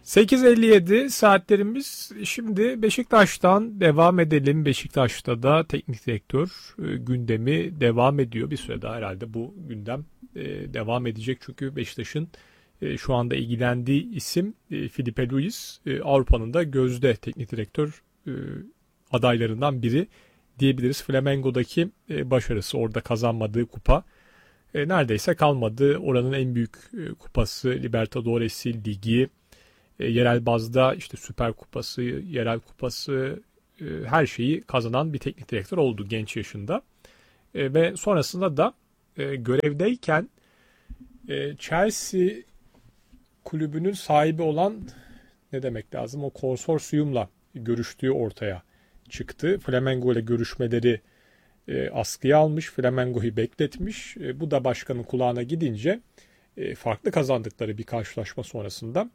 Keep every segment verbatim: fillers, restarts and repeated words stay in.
sekiz elli yedi saatlerimiz. Şimdi Beşiktaş'tan devam edelim. Beşiktaş'ta da teknik direktör e, gündemi devam ediyor. Bir süre daha herhalde bu gündem e, devam edecek. Çünkü Beşiktaş'ın e, şu anda ilgilendiği isim e, Filipe Luis. E, Avrupa'nın da gözde teknik direktör e, adaylarından biri diyebiliriz. Flamengo'daki e, başarısı, orada kazanmadığı kupa e, neredeyse kalmadı. Oranın en büyük e, kupası Libertadores'i, ligi, E, yerel bazda işte Süper Kupası, yerel kupası, e, her şeyi kazanan bir teknik direktör oldu genç yaşında. E, ve sonrasında da e, görevdeyken e, Chelsea kulübünün sahibi olan, ne demek lazım, o konsorsiyumla görüştüğü ortaya çıktı. Flamengo ile görüşmeleri e, askıya almış, Flamengo'yu bekletmiş. E, bu da başkanın kulağına gidince e, farklı kazandıkları bir karşılaşma sonrasında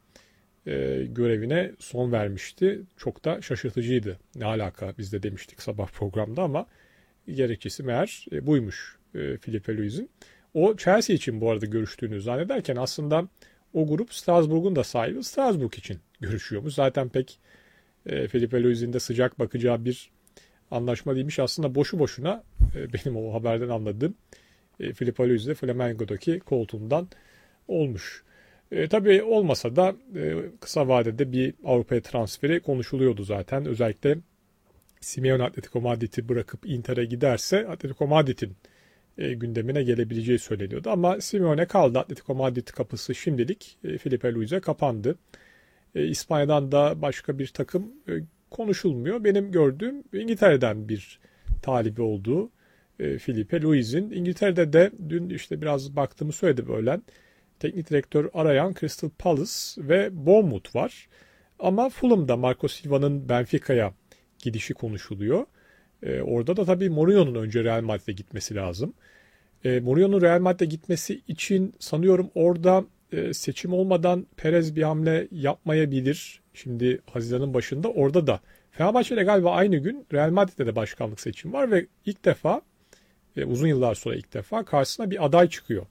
E, görevine son vermişti. Çok da şaşırtıcıydı. Ne alaka, biz de demiştik sabah programda, ama gerekçesi meğer e, buymuş e, Filipe Luis'in. O Chelsea için bu arada görüştüğünü zannederken aslında o grup Strasbourg'un da sahibi, Strasbourg için görüşüyormuş. Zaten pek e, Filipe Luis'in de sıcak bakacağı bir anlaşma değilmiş. Aslında boşu boşuna e, benim o haberden anladığım e, Filipe Luis de Flamengo'daki koltuğundan olmuş. E, tabii olmasa da e, kısa vadede bir Avrupa'ya transferi konuşuluyordu zaten. Özellikle Simeone Atletico Madrid'i bırakıp Inter'e giderse Atletico Madrid'in e, gündemine gelebileceği söyleniyordu. Ama Simeone kaldı. Atletico Madrid kapısı şimdilik e, Filipe Luis'e kapandı. E, İspanya'dan da başka bir takım e, konuşulmuyor. Benim gördüğüm İngiltere'den bir talibi olduğu e, Filipe Luis'in. İngiltere'de de dün işte biraz baktığımı söyledi öğlen. Teknik direktör arayan Crystal Palace ve Bournemouth var. Ama Fulham'da Marco Silva'nın Benfica'ya gidişi konuşuluyor. Ee, orada da tabii Mourinho'nun önce Real Madrid'e gitmesi lazım. Ee, Mourinho'nun Real Madrid'e gitmesi için sanıyorum orada e, seçim olmadan Perez bir hamle yapmayabilir. Şimdi Haziran'ın başında orada da. Fenerbahçe'de galiba aynı gün Real Madrid'de de başkanlık seçimi var ve ilk defa, e, uzun yıllar sonra ilk defa karşısına bir aday çıkıyor.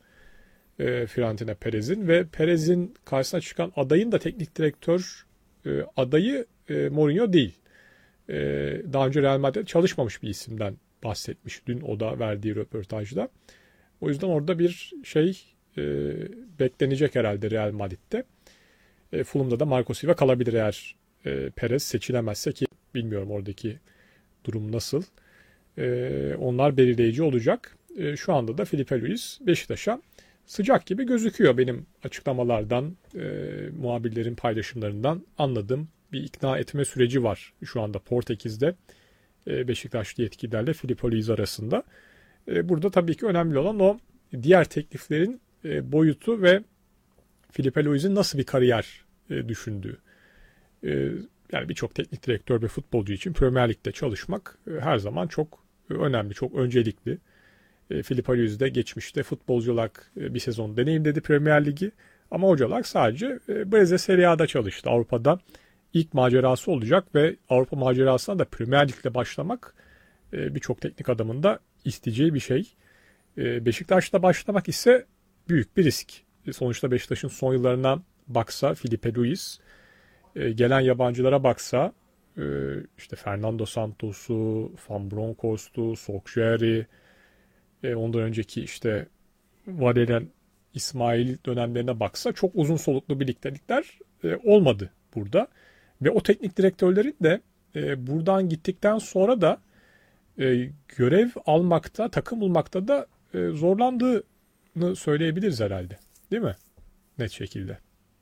E, Florentino Perez'in ve Perez'in karşısına çıkan adayın da teknik direktör e, adayı e, Mourinho değil. E, daha önce Real Madrid'de çalışmamış bir isimden bahsetmiş dün o da verdiği röportajda. O yüzden orada bir şey e, beklenecek herhalde Real Madrid'de. E, Fulham'da da Marco Silva kalabilir eğer e, Perez seçilemezse, ki bilmiyorum oradaki durum nasıl. E, onlar belirleyici olacak. E, şu anda da Filipe Luis Beşiktaş'a sıcak gibi gözüküyor benim açıklamalardan, e, muhabirlerin paylaşımlarından anladığım bir ikna etme süreci var şu anda Portekiz'de e, Beşiktaşlı yetkililerle Filipe Luis arasında. E, burada tabii ki önemli olan o diğer tekliflerin e, boyutu ve Filipe Luis'in nasıl bir kariyer e, düşündüğü. E, yani birçok teknik direktör ve futbolcu için Premier Lig'de çalışmak e, her zaman çok önemli, çok öncelikli. E, Filipe Luis de geçmişte futbolcu olarak e, bir sezon deneyimledi Premier Ligi. Ama hoca olarak sadece e, Brezilya Serie A'da çalıştı. Avrupa'da ilk macerası olacak ve Avrupa macerasına da Premier Lig'le başlamak e, birçok teknik adamın da isteyeceği bir şey. E, Beşiktaş'ta başlamak ise büyük bir risk. E, sonuçta Beşiktaş'ın son yıllarına baksa Filipe Luis, e, gelen yabancılara baksa e, işte Fernando Santos'u, Van Bronckhorst'u, Solskjaer'i, e, ondan önceki işte Valerian İsmail dönemlerine baksa çok uzun soluklu birliktelikler e, olmadı burada. Ve o teknik direktörlerin de e, buradan gittikten sonra da e, görev almakta, takım bulmakta da e, zorlandığını söyleyebiliriz herhalde. Değil mi? Net şekilde.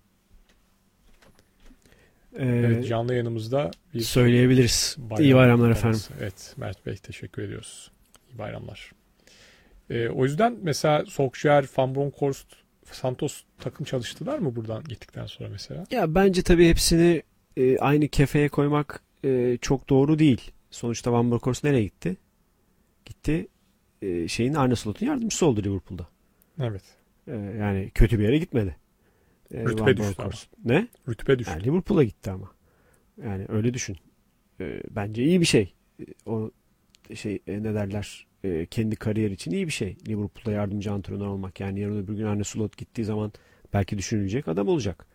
Ee, evet, canlı yayınımızda bir söyleyebiliriz. bayram İyi bayramlar olması. efendim. Evet, Mert Bey teşekkür ediyoruz. İyi bayramlar. E, o yüzden mesela Solskjaer, Van Bronckhorst, Santos takım çalıştılar mı buradan gittikten sonra mesela? Ya bence tabii hepsini e, aynı kefeye koymak e, çok doğru değil. Sonuçta Van Bronckhorst nereye gitti? Gitti e, şeyin Arne Slot'un yardımcısı oldu Liverpool'da. Evet. E, yani kötü bir yere gitmedi. E, Rütbe Van düştü ama. Ne? Rütbe düştü. Yani Liverpool'a gitti ama. Yani öyle düşün. E, bence iyi bir şey. E, o şey e, ne derler? E, kendi kariyer için iyi bir şey. Liverpool'da yardımcı antrenör olmak. Yani yarın öbür gün Arne Slot gittiği zaman belki düşünülecek adam olacak.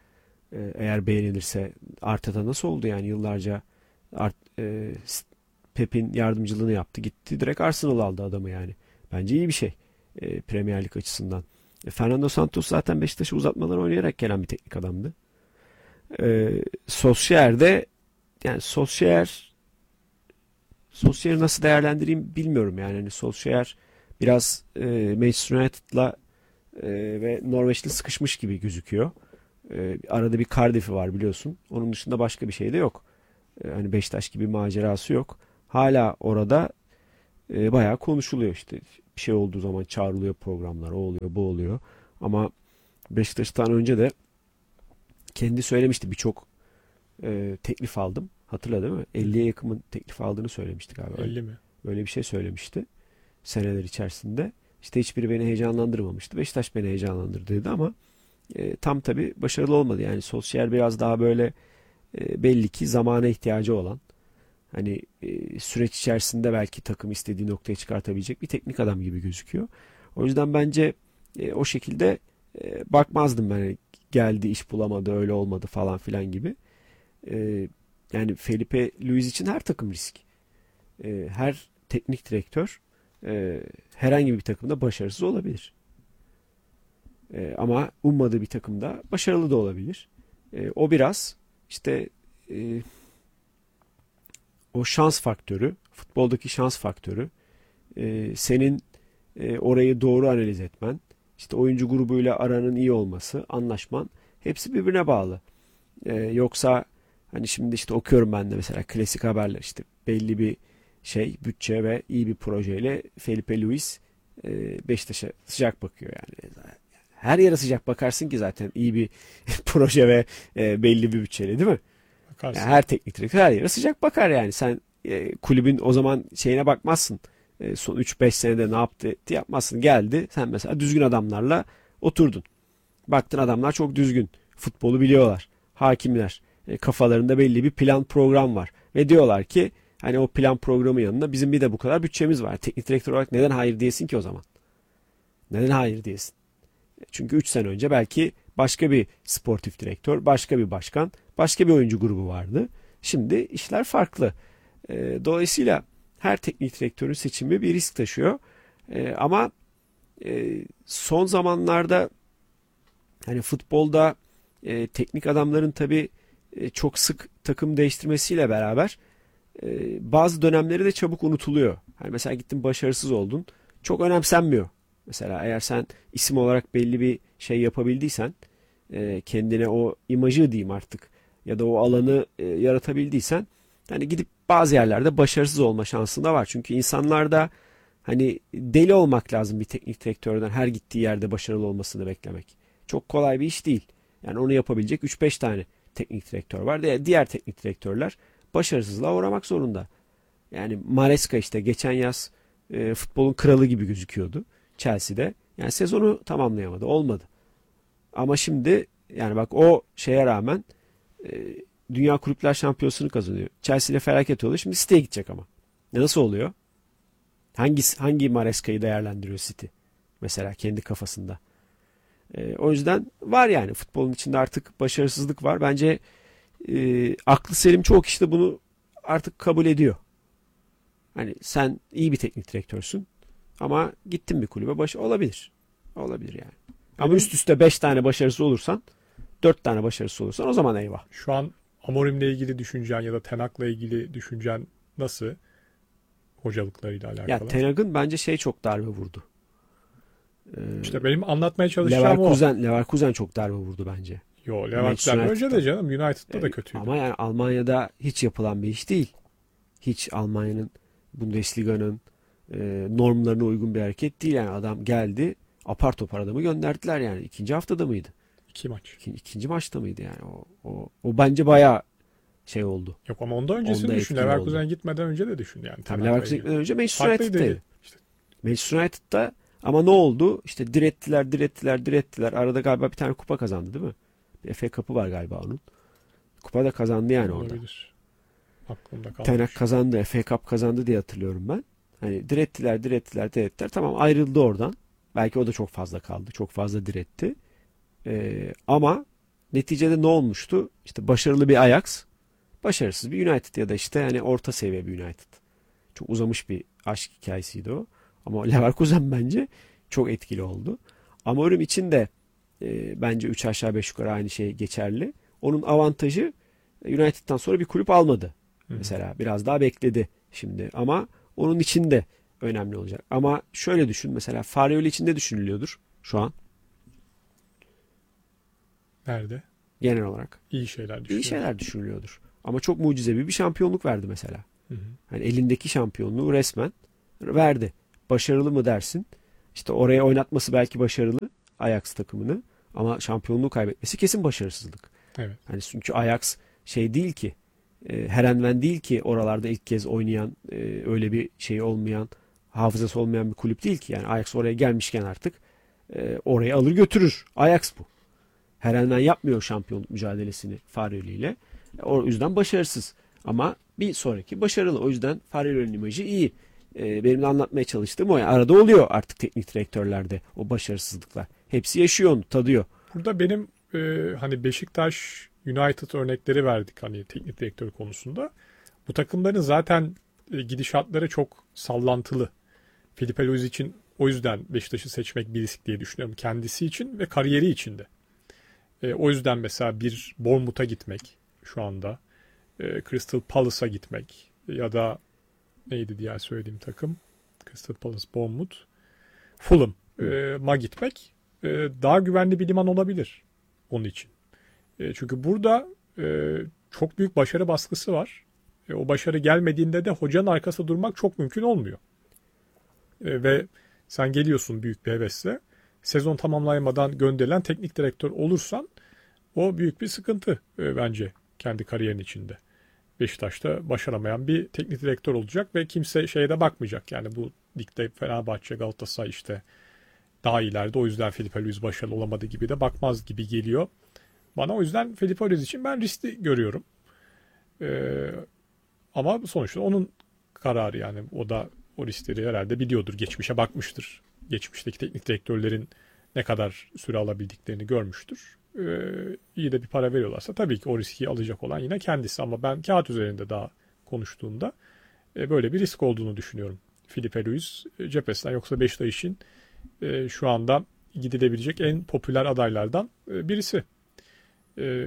E, eğer beğenilirse Arteta nasıl oldu yani yıllarca Art, e, Pep'in yardımcılığını yaptı. Gitti direkt Arsenal aldı adamı yani. Bence iyi bir şey. E, Premier Lig açısından. E, Fernando Santos zaten Beşiktaş'ı uzatmaları oynayarak gelen bir teknik adamdı. E, Solskjaer'de yani Solskjaer Solskjaer'i nasıl değerlendireyim bilmiyorum yani. Hani Solskjaer biraz e, Manchester United'la e, ve Norveç'te sıkışmış gibi gözüküyor. E, arada bir Cardiff'i var biliyorsun. Onun dışında başka bir şey de yok. E, hani Beşiktaş gibi macerası yok. Hala orada e, bayağı konuşuluyor işte. Bir şey olduğu zaman çağrılıyor programlar. O oluyor, bu oluyor. Ama Beşiktaş'tan önce de kendi söylemişti birçok e, teklif aldım. Hatırla değil mi? elliye yakın teklif aldığını söylemişti galiba. elli mi? Böyle bir şey söylemişti seneler içerisinde. İşte hiçbiri beni heyecanlandırmamıştı. Beşiktaş beni heyecanlandırdıydı ama e, tam tabii başarılı olmadı. Yani Solskjaer biraz daha böyle e, belli ki zamana ihtiyacı olan hani e, süreç içerisinde belki takım istediği noktaya çıkartabilecek bir teknik adam gibi gözüküyor. O yüzden bence e, o şekilde e, bakmazdım ben. Hani geldi iş bulamadı öyle olmadı falan filan gibi. E, yani Felipe Luis için her takım risk. E, her teknik direktör e, herhangi bir takımda başarısız olabilir. E, ama ummadığı bir takımda başarılı da olabilir. E, o biraz işte e, o şans faktörü, futboldaki şans faktörü, e, senin e, orayı doğru analiz etmen, işte oyuncu grubuyla aranın iyi olması, anlaşman hepsi birbirine bağlı. E, yoksa hani şimdi işte okuyorum ben de mesela klasik haberler işte belli bir şey, bütçe ve iyi bir projeyle Felipe Luis e, Beşiktaş'a sıcak bakıyor yani. Her yere sıcak bakarsın ki zaten iyi bir proje ve e, belli bir bütçeyle değil mi? Yani Bakarsın. her teknik direktör her yere sıcak bakar yani. Sen e, kulübün o zaman şeyine bakmazsın. E, son üç beş senede ne yaptı etti yapmazsın. Geldi sen mesela düzgün adamlarla oturdun. Baktın adamlar çok düzgün. Futbolu biliyorlar. Hakimler. E, kafalarında belli bir plan program var. Ve diyorlar ki hani o plan programı yanında bizim bir de bu kadar bütçemiz var. Teknik direktör olarak neden hayır diyesin ki o zaman? Neden hayır diyesin? Çünkü üç sene önce belki başka bir sportif direktör, başka bir başkan, başka bir oyuncu grubu vardı. Şimdi işler farklı. E, dolayısıyla her teknik direktörün seçimi bir risk taşıyor. E, ama e, son zamanlarda hani futbolda e, teknik adamların tabii e, çok sık takım değiştirmesiyle beraber e, bazı dönemleri de çabuk unutuluyor. Hani mesela gittin başarısız oldun. Çok önemsenmiyor. Mesela eğer sen isim olarak belli bir şey yapabildiysen e, kendine o imajı diyeyim artık ya da o alanı e, yaratabildiysen hani gidip bazı yerlerde başarısız olma şansın da var. Çünkü insanlarda hani deli olmak lazım bir teknik direktörden her gittiği yerde başarılı olmasını beklemek. Çok kolay bir iş değil. Yani onu yapabilecek üç beş tane teknik direktör var. Diğer teknik direktörler başarısızlığa uğramak zorunda. Yani Maresca işte geçen yaz e, futbolun kralı gibi gözüküyordu Chelsea'de. Yani sezonu tamamlayamadı. Olmadı. Ama şimdi yani bak o şeye rağmen e, Dünya Kulüpler Şampiyonası'nı kazanıyor. Chelsea ile felaket oluyor. Şimdi City'ye gidecek ama. E nasıl oluyor? Hangi hangi Maresca'yı değerlendiriyor City? Mesela kendi kafasında. E, o yüzden var yani futbolun içinde artık başarısızlık var. Bence e, aklı selim çoğu kişi de bunu artık kabul ediyor. Hani sen iyi bir teknik direktörsün ama gittin bir kulübe baş olabilir. Olabilir yani. Ama Benim üst üste beş tane başarısı olursan, dört tane başarısı olursan o zaman eyvah. şu an Amorim'le ilgili düşüncen ya da Tenak'la ilgili düşüncen nasıl? Hocalıklarıyla Ya alakalı. Ten Hag'ın bence şey çok darbe vurdu. Ee, İşte benim anlatmaya çalışacağım o. Leverkusen, Leverkusen çok darbe vurdu bence. Yo, Manchester Leverkusen önce de United'da. canım United'da da Ee, kötüydü. ama yani Almanya'da hiç yapılan bir iş değil. Hiç Almanya'nın Bundesliga'nın e, normlarına uygun bir hareket değil. Yani adam geldi apar topar adamı gönderdiler yani. İkinci haftada mıydı? İki maç. İki, ikinci maçta mıydı yani? O, o, o bence bayağı şey oldu. Yok ama ondan öncesini Onda düşün. etkili oldu. Leverkusen gitmeden önce de düşün yani Tabii Tenak'la Leverkusen ilgili. gitmeden önce Manchester Farklıydı. United'taydı. İşte Manchester United'da ama ne oldu? İşte direttiler, direttiler, direttiler. Arada galiba bir tane kupa kazandı değil mi? Bir F A Cup'ı var galiba onun. Kupa da kazandı yani orada. olabilir. Aklımda Ten Hag kalmış. kazandı, F A Cup kazandı diye hatırlıyorum ben. Hani direttiler, direttiler, direttiler. Tamam ayrıldı oradan. Belki o da çok fazla kaldı. Çok fazla diretti. Ee, ama Neticede ne olmuştu? İşte başarılı bir Ajax, başarısız bir United ya da işte hani orta seviye bir United. Çok uzamış bir aşk hikayesiydi o. Ama Leverkusen bence çok etkili oldu. Amorim için de e, bence üç aşağı beş yukarı aynı şey geçerli. Onun avantajı United'dan sonra bir kulüp almadı. Hı. Mesela biraz daha bekledi şimdi ama onun için de önemli olacak. Ama şöyle düşün, mesela Farioli için de düşünülüyordur şu an. Nerede? Genel olarak. İyi şeyler düşünülüyor. İyi şeyler düşünülüyordur. Ama çok mucizevi bir şampiyonluk verdi mesela. Hı hı. Yani elindeki şampiyonluğu resmen verdi. Başarılı mı dersin? İşte oraya oynatması belki başarılı Ajax takımını ama şampiyonluğu kaybetmesi kesin başarısızlık. Evet. Yani çünkü Ajax şey değil ki, e, Herenven değil ki oralarda ilk kez oynayan, e, öyle bir şey olmayan, hafızası olmayan bir kulüp değil ki. Yani Ajax oraya gelmişken artık e, oraya alır götürür. Ajax bu. Herenven yapmıyor şampiyonluk mücadelesini Farioli ile. O yüzden başarısız. Ama bir sonraki başarılı. O yüzden Farioli'nin imajı iyi. Ee, benim de anlatmaya çalıştığım o. Yani arada oluyor artık teknik direktörlerde o başarısızlıklar. Hepsi yaşıyor onu, tadıyor. Burada benim e, hani Beşiktaş, United örnekleri verdik hani teknik direktör konusunda. Bu takımların zaten e, gidişatları çok sallantılı. Felipe Luis için o yüzden Beşiktaş'ı seçmek bir risk diye düşünüyorum. Kendisi için ve kariyeri için de. E, o yüzden mesela bir Bournemouth'a gitmek şu anda, e, Crystal Palace'a gitmek ya da neydi diğer söylediğim takım? Crystal Palace, Bournemouth, Fulham'a e, gitmek e, daha güvenli bir liman olabilir onun için. E, çünkü burada e, çok büyük başarı baskısı var. E, o başarı gelmediğinde de hocanın arkasında durmak çok mümkün olmuyor. E, ve sen geliyorsun büyük bir hevesle. Sezon tamamlayamadan gönderilen teknik direktör olursan o büyük bir sıkıntı e, bence kendi kariyerin içinde. Beşiktaş'ta başaramayan bir teknik direktör olacak ve kimse şeye de bakmayacak. Yani bu ligde Fenerbahçe, Galatasaray işte daha ileride o yüzden Felipe Luis başarılı olamadı gibi de bakmaz gibi geliyor. Bana o yüzden Felipe Luis için ben riskli görüyorum. Ee, ama sonuçta onun kararı yani o da o riskleri herhalde biliyordur. Geçmişe bakmıştır. Geçmişteki teknik direktörlerin ne kadar süre alabildiklerini görmüştür. Ee, iyi de bir para veriyorlarsa tabii ki o riski alacak olan yine kendisi. Ama ben kağıt üzerinde daha konuştuğumda e, böyle bir risk olduğunu düşünüyorum. Felipe Luis e, cephesinden yoksa Beşiktaş'ın e, şu anda gidilebilecek en popüler adaylardan e, birisi. E,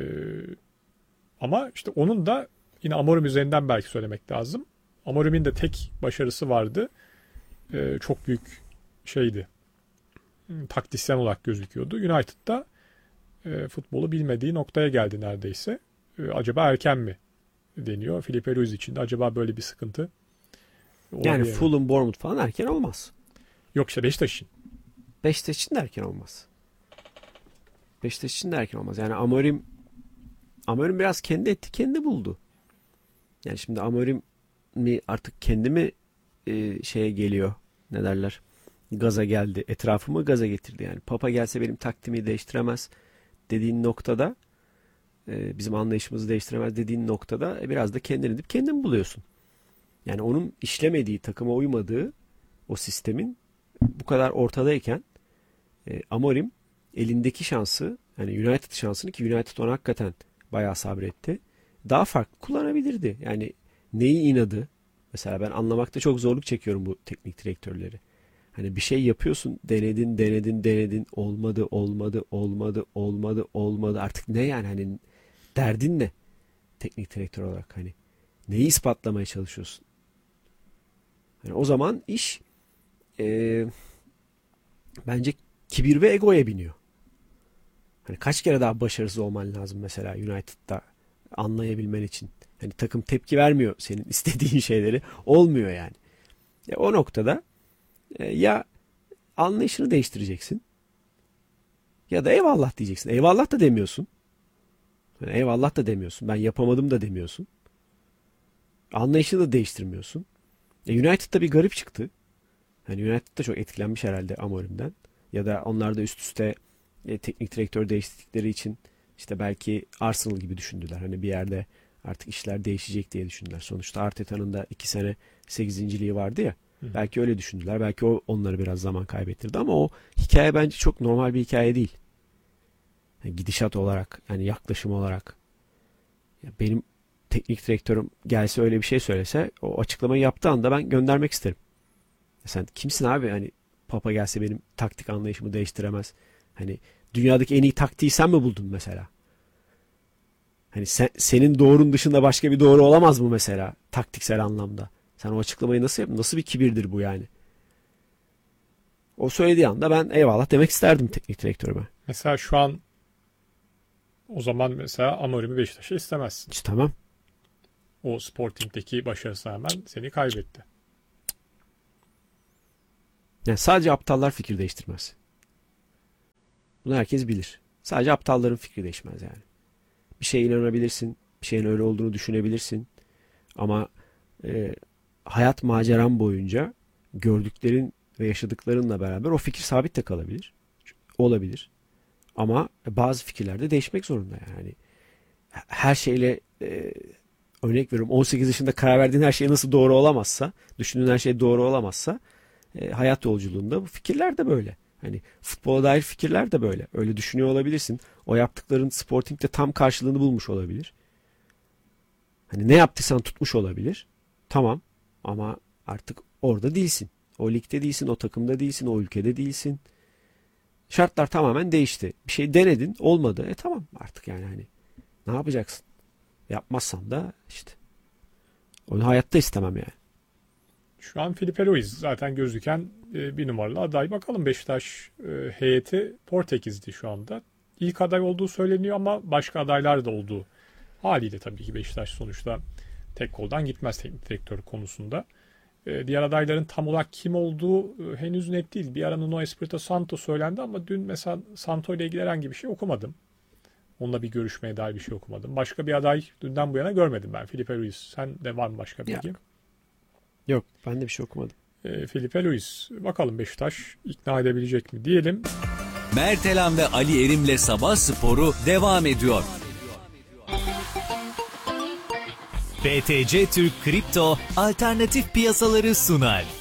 ama işte onun da yine Amorim üzerinden belki söylemek lazım. Amorim'in de tek başarısı vardı. E, çok büyük şeydi. Taktisyen olarak gözüküyordu. United'da e, futbolu bilmediği noktaya geldi neredeyse. E, acaba erken mi deniyor? Felipe Luis için de acaba böyle bir sıkıntı yani Fulham, Bournemouth falan erken olmaz. Yok işte Beşiktaş için. Beşiktaş için de erken olmaz. Beşiktaş için de erken olmaz. Yani Amorim Amorim biraz kendi etti, kendi buldu. Yani şimdi Amorim mi artık kendi mi e, şeye geliyor, ne derler, gaza geldi, etrafımı gaza getirdi. Yani Papa gelse benim taktiğimi değiştiremez dediğin noktada, e, bizim anlayışımızı değiştiremez dediğin noktada e, biraz da kendini edip kendin buluyorsun. Yani onun işlemediği, takıma uymadığı o sistemin bu kadar ortadayken e, Amorim elindeki şansı, yani United şansını, ki United ona hakikaten bayağı sabretti, daha farklı kullanabilirdi. Yani neyi inadı? Mesela ben anlamakta çok zorluk çekiyorum bu teknik direktörleri. Hani bir şey yapıyorsun, denedin, denedin, denedin, olmadı, olmadı, olmadı, olmadı, olmadı. Artık ne yani, hani derdin ne? Teknik direktör olarak hani neyi ispatlamaya çalışıyorsun? Yani o zaman iş e, bence kibir ve egoya biniyor. Hani kaç kere daha başarısız olman lazım mesela United'da anlayabilmen için. Hani takım tepki vermiyor senin istediğin şeyleri. Olmuyor yani. E, o noktada e, ya anlayışını değiştireceksin ya da eyvallah diyeceksin. Eyvallah da demiyorsun. Yani eyvallah da demiyorsun. Ben yapamadım da demiyorsun. Anlayışını da değiştirmiyorsun. E, United'da bir garip çıktı. Yani United da çok etkilenmiş herhalde Amorim'den. Ya da onlar da üst üste e, teknik direktör değiştirdikleri için işte belki Arsenal gibi düşündüler. Hani bir yerde artık işler değişecek diye düşündüler. Sonuçta Arteta'nın da iki sene sekizinciliği vardı ya. Hı. Belki öyle düşündüler. Belki o onları biraz zaman kaybettirdi ama o hikaye bence çok normal bir hikaye değil. Yani gidişat olarak, yani yaklaşım olarak. Ya benim teknik direktörüm gelse öyle bir şey söylese, o açıklamayı yaptığı anda ben göndermek isterim. Ya sen kimsin abi? Hani Papa gelse benim taktik anlayışımı değiştiremez. Hani dünyadaki en iyi taktiği sen mi buldun mesela? Hani sen, senin doğrun dışında başka bir doğru olamaz mı mesela taktiksel anlamda? Sen o açıklamayı nasıl yaptın? Nasıl bir kibirdir bu yani? O söylediği anda ben eyvallah demek isterdim teknik direktörüme. Mesela şu an o zaman mesela Amorim'i Beşiktaş'a istemezsin. İşte tamam. O Sporting'deki başarısına rağmen seni kaybetti. Yani sadece aptallar fikir değiştirmez. Bunu herkes bilir. Sadece aptalların fikri değişmez yani. Bir şeye inanabilirsin, bir şeyin öyle olduğunu düşünebilirsin. Ama e, hayat maceran boyunca gördüklerin ve yaşadıklarınla beraber o fikir sabit de kalabilir. Olabilir. Ama bazı fikirler de değişmek zorunda yani. Her şeyle e, örnek veriyorum on sekiz yaşında karar verdiğin her şey nasıl doğru olamazsa, düşündüğün her şey doğru olamazsa e, hayat yolculuğunda bu fikirler de böyle. Hani futbola dair fikirler de böyle. Öyle düşünüyor olabilirsin. O yaptıkların Sporting'de tam karşılığını bulmuş olabilir. Hani ne yaptıysan tutmuş olabilir. Tamam ama artık orada değilsin. O ligde değilsin, o takımda değilsin, o ülkede değilsin. Şartlar tamamen değişti. Bir şey denedin, olmadı. E tamam artık yani hani ne yapacaksın? Yapmazsan da işte onu hayatta istemem yani. Şu an Filipe Luis zaten gözüken bir numaralı aday. Bakalım Beşiktaş heyeti Portekiz'di şu anda. İlk aday olduğu söyleniyor ama başka adaylar da olduğu haliyle tabii ki Beşiktaş sonuçta tek koldan gitmez teknik direktör konusunda. Diğer adayların tam olarak kim olduğu henüz net değil. Bir ara Nuno Espirito Santo söylendi ama dün mesela Santo ile ilgili herhangi bir şey okumadım. Onunla bir görüşmeye dair bir şey okumadım. Başka bir aday dünden bu yana görmedim ben. Filipe Luis. Sen de var mı başka bilgi? Yok. Yok. Ben de bir şey okumadım. E, Filipe Luis. Bakalım Beşiktaş ikna edebilecek mi diyelim. Mertelan ve Ali Erim'le Sabah Sporu devam ediyor. B T C Türk Kripto alternatif piyasaları sunar.